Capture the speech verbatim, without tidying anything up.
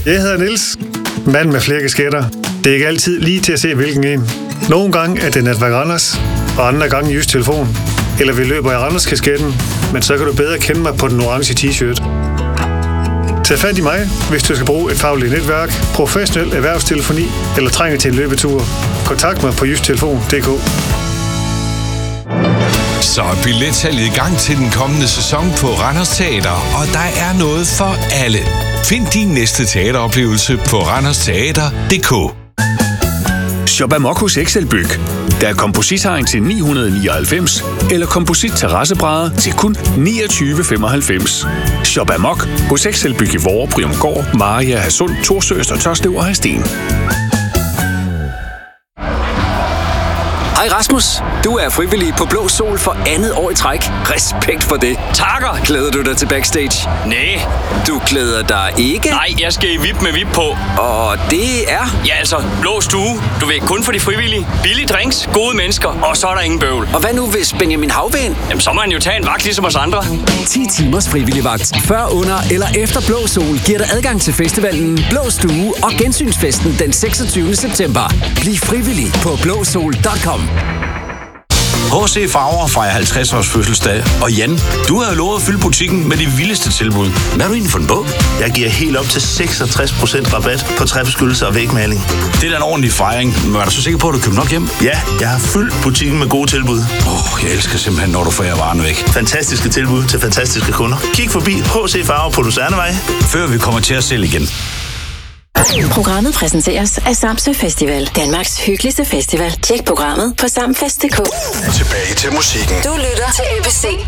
Jeg hedder Niels, mand med flere kasketter. Det er ikke altid lige til at se, hvilken en. Nogle gange er det Netværk Randers, og andre gange Jysk Telefon. Eller vi løber i Randers-kasketten, men så kan du bedre kende mig på den orange t-shirt. Tag fat i mig, hvis du skal bruge et fagligt netværk, professionel erhvervstelefoni eller trænger til en løbetur. Kontakt mig på jysk telefon punktum d k. Så er billetsalget i gang til den kommende sæson på Randers Teater, og der er noget for alle. Find din næste teateroplevelse på randers teater punktum d k. Shop amok hos Excelbyg. Der er komposithegn til ni hundrede nioghalvfems, eller komposit terrassebrædder til kun niogtyve femoghalvfems. Shop amok hos Excelbyg i Vorre, Bryumgård, Maria, Hadsund, Torsøst og Tørslev og Hadsten. Hej Rasmus, du er frivillig på Blå Sol for andet år i træk. Respekt for det. Takker. Glæder du dig til backstage? Nej. Du glæder dig ikke? Nej, jeg skal i V I P med V I P på. Og det er? Ja, altså, blå stue. Du ved, kun for de frivillige. Billige drinks, gode mennesker, og så er der ingen bøvl. Og hvad nu, hvis Benjamin Havven? Jamen, så må han jo tage en vagt ligesom os andre. ti timers frivillig vagt. Før, under eller efter Blå Sol giver dig adgang til festivalen Blå Stue og gensynsfesten den seksogtyvende september. Bliv frivillig på blå sol punktum com. H C Farver fejrer halvtreds års fødselsdag. Og Jan, du har jo lovet at fylde butikken med de vildeste tilbud. Hvad har du egentlig fundet på? Jeg giver helt op til seksogtres procent rabat på træbeskyttelse og vægmaling. Det er da en ordentlig fejring. Men er du så sikker på, at du køber nok hjem? Ja, jeg har fyldt butikken med gode tilbud. Åh, oh, jeg elsker simpelthen, når du får varerne væk. Fantastiske tilbud til fantastiske kunder. Kig forbi H C Farver på Lucernevej, før vi kommer til at sælge igen. Programmet præsenteres af Samsø Festival. Danmarks hyggeligste festival. Tjek programmet på samfest punktum d k. Tilbage til musikken. Du lytter til A B C.